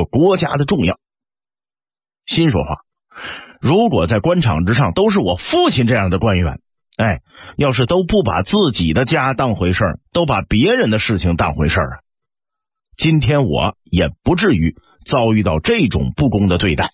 个国家的重要。心说话，如果在官场之上都是我父亲这样的官员，要是都不把自己的家当回事儿，都把别人的事情当回事儿啊，今天我也不至于遭遇到这种不公的对待。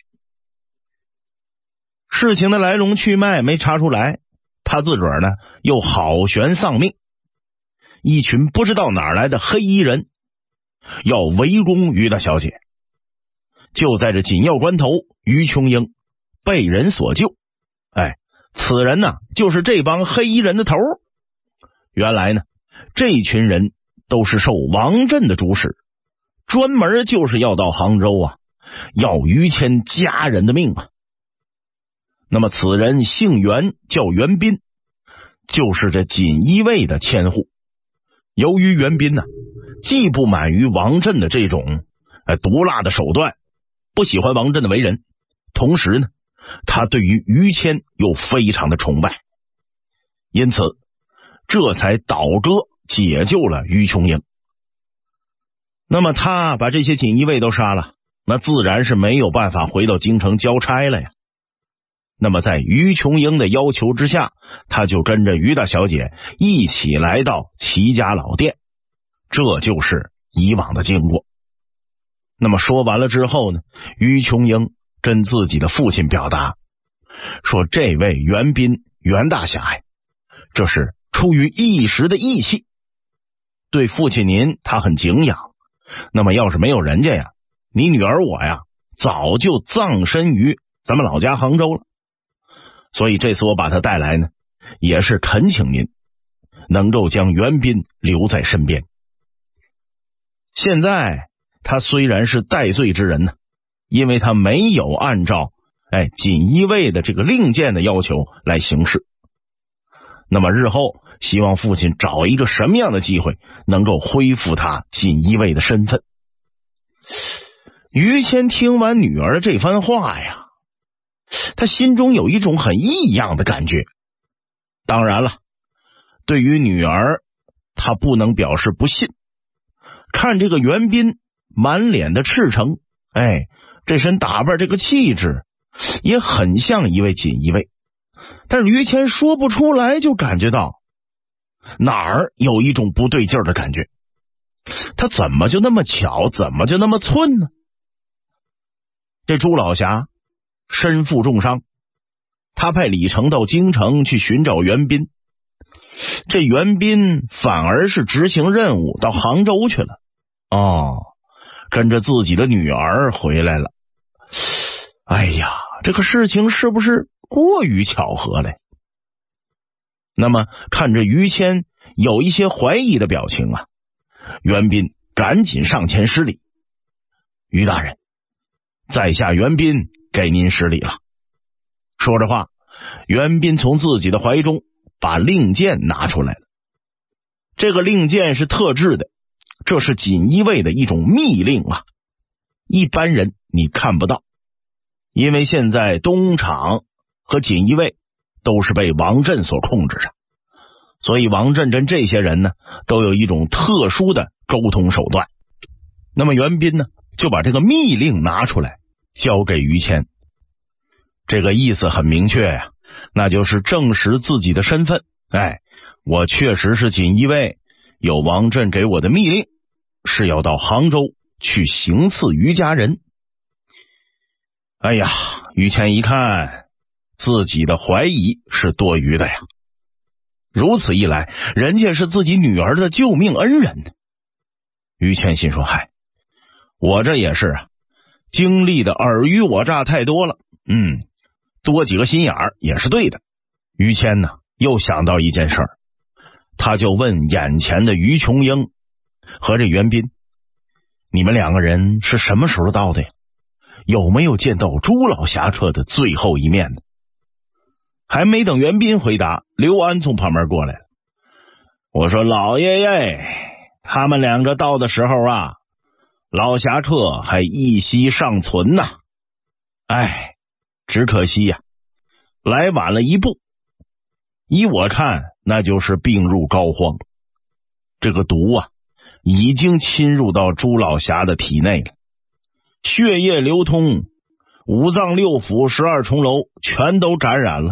事情的来龙去脉没查出来，他自个儿呢又好悬丧命。一群不知道哪儿来的黑衣人要围攻于大小姐，就在这紧要关头，于琼英被人所救。此人呢就是这帮黑衣人的头。原来呢这群人都是受王振的主使，专门就是要到杭州啊，要于谦家人的命啊。那么此人姓袁，叫袁斌，就是这锦衣卫的千户。由于袁斌呢既不满于王振的这种毒辣的手段，不喜欢王振的为人，同时呢他对于于谦又非常的崇拜，因此这才倒戈解救了于琼英。那么他把这些锦衣卫都杀了，那自然是没有办法回到京城交差了呀。那么在于琼英的要求之下，他就跟着于大小姐一起来到齐家老店，这就是以往的经过。那么说完了之后呢，于琼英跟自己的父亲表达说，这位袁斌袁大侠呀，这是出于一时的义气，对父亲您他很敬仰，那么要是没有人家呀，你女儿我呀早就葬身于咱们老家杭州了。所以这次我把他带来呢，也是恳请您能够将袁斌留在身边。现在他虽然是戴罪之人呢，因为他没有按照锦衣卫的这个令箭的要求来行事，那么日后希望父亲找一个什么样的机会能够恢复他锦衣卫的身份。于谦听完女儿的这番话呀，他心中有一种很异样的感觉。当然了，对于女儿他不能表示不信。看这个袁斌满脸的赤诚，这身打扮这个气质也很像一位锦衣卫，但是于谦说不出来，就感觉到哪儿有一种不对劲儿的感觉。他怎么就那么巧，怎么就那么寸呢？这朱老侠身负重伤，他派李成到京城去寻找袁斌，这袁斌反而是执行任务到杭州去了，跟着自己的女儿回来了。这个事情是不是过于巧合了？那么看着于谦有一些怀疑的表情啊，袁斌赶紧上前施礼。于大人，在下袁斌给您施礼了。说着话，袁斌从自己的怀中把令箭拿出来了。这个令箭是特制的，这是锦衣卫的一种密令啊，一般人你看不到，因为现在东厂和锦衣卫都是被王振所控制着，所以王振跟这些人呢都有一种特殊的沟通手段。那么袁斌呢就把这个密令拿出来交给于谦，这个意思很明确呀，那就是证实自己的身份。我确实是锦衣卫，有王振给我的密令，是要到杭州去行刺于家人。于谦一看自己的怀疑是多余的呀，如此一来，人家是自己女儿的救命恩人呢。于谦心说，我这也是经历的尔虞我诈太多了，多几个心眼儿也是对的。于谦呢又想到一件事儿，他就问眼前的于琼英和这袁斌，你们两个人是什么时候到的呀？有没有见到朱老侠客的最后一面呢？还没等袁斌回答，刘安从旁边过来了。我说，老爷爷，他们两个到的时候啊，老侠客还一息尚存呐。只可惜呀，来晚了一步。依我看，那就是病入膏肓，这个毒啊已经侵入到朱老侠的体内了。 血液流通，五脏六腑12重楼全都感染了。